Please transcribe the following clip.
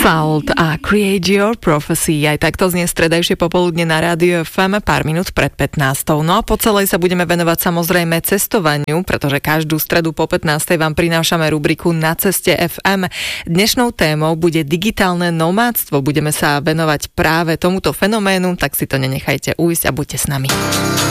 Salt a Create Your Prophecy. Aj takto znie stredajšie popoludne na Rádiu FM pár minút pred 15. No a po celej sa budeme venovať samozrejme cestovaniu, pretože každú stredu po 15. vám prinášame rubriku Na ceste FM. Dnešnou témou bude digitálne nomádstvo. Budeme sa venovať práve tomuto fenoménu, tak si to nenechajte ujsť a buďte s nami.